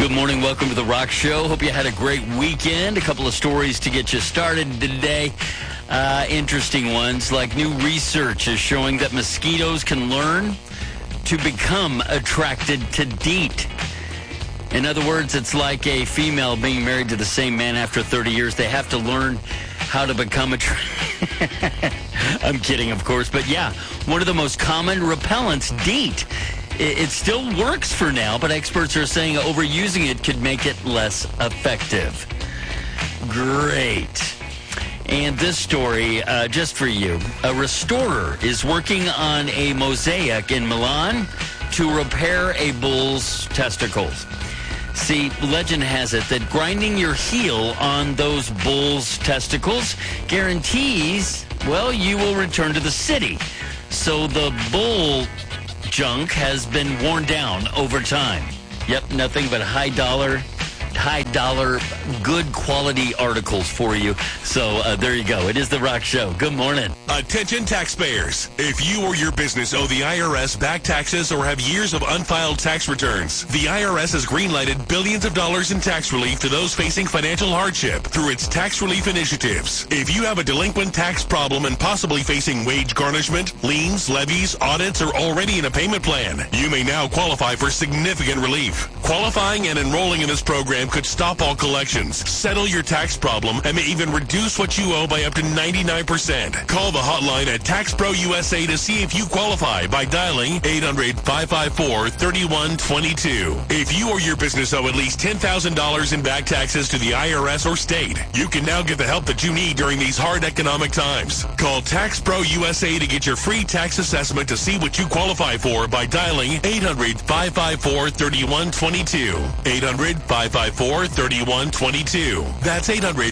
Good morning. Welcome to The Rock Show. Hope you had a great weekend. A couple of stories to get you started today. Interesting ones, like new research is showing that mosquitoes can learn to become attracted to DEET. In other words, it's like a female being married to the same man after 30 years. They have to learn how to become attracted. I'm kidding, of course. But yeah, one of the most common repellents, DEET. It still works for now, but experts are saying overusing it could make it less effective. Great. And this story, just for you. A restorer is working on a mosaic in Milan to repair a bull's testicles. See, legend has it that grinding your heel on those bull's testicles guarantees, well, you will return to the city. So the bull junk has been worn down over time. Yep, nothing but high dollar, good quality articles for you. So there you go. It is The Rock Show. Good morning. Attention taxpayers. If you or your business owe the IRS back taxes or have years of unfiled tax returns, the IRS has greenlighted billions of dollars in tax relief to those facing financial hardship through its tax relief initiatives. If you have a delinquent tax problem and possibly facing wage garnishment, liens, levies, audits, or already in a payment plan, you may now qualify for significant relief. Qualifying and enrolling in this program could stop all collections, settle your tax problem, and may even reduce what you owe by up to 99%. Call the hotline at Tax Pro USA to see if you qualify by dialing 800-554-3122. If you or your business owe at least $10,000 in back taxes to the IRS or state, you can now get the help that you need during these hard economic times. Call Tax Pro USA to get your free tax assessment to see what you qualify for by dialing 800-554-3122. 800-554-3122. That's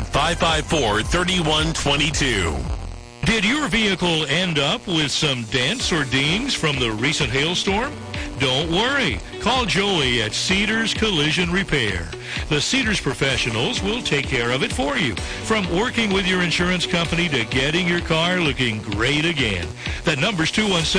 800-554-3122. Did your vehicle end up with some dents or dings from the recent hailstorm? Don't worry. Call Joey at Cedars Collision Repair. The Cedars professionals will take care of it for you, from working with your insurance company to getting your car looking great again. That number's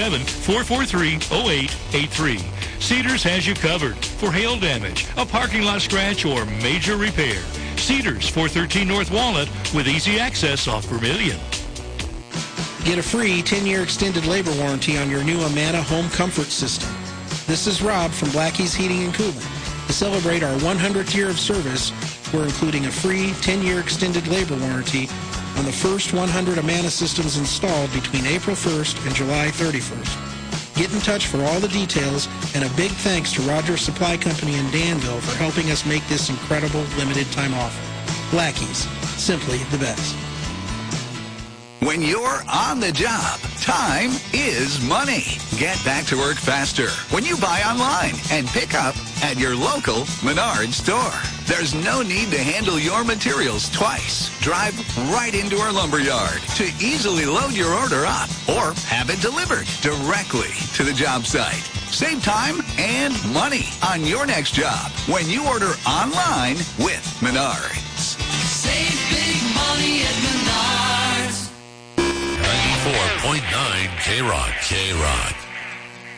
217-443-0883. Cedars has you covered for hail damage, a parking lot scratch, or major repair. Cedars, 413 North Walnut, with easy access off Vermilion. Get a free 10-year extended labor warranty on your new Amana home comfort system. This is Rob from Blackie's Heating and Cooling. To celebrate our 100th year of service, we're including a free 10-year extended labor warranty on the first 100 Amana systems installed between April 1st and July 31st. Get in touch for all the details, and a big thanks to Rogers Supply Company in Danville for helping us make this incredible limited time offer. Blackie's, simply the best. When you're on the job, time is money. Get back to work faster when you buy online and pick up at your local Menards store. There's no need to handle your materials twice. Drive right into our lumberyard to easily load your order up or have it delivered directly to the job site. Save time and money on your next job when you order online with Menards. Save big money at Menards. 94.9 K-Rock.